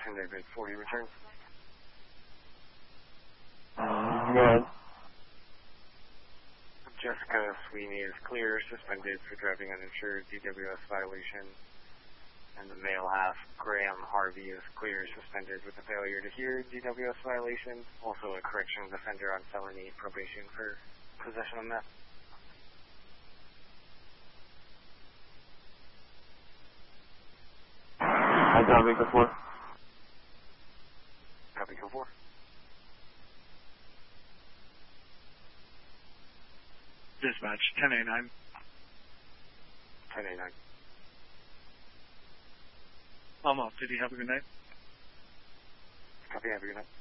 Hyundai Big 40 return. Go ahead. Jessica Sweeney is clear, suspended for driving uninsured, DWS violation. And the male half, Graham Harvey, is clear, suspended with a failure to hear, DWS violation. Also a corrections offender on felony probation for possession of meth. Hi, Copy, go 4. Copy, go 4. Dispatch, 10A9. 10A9. I'm off. Did you have a good night? Copy, have a good night.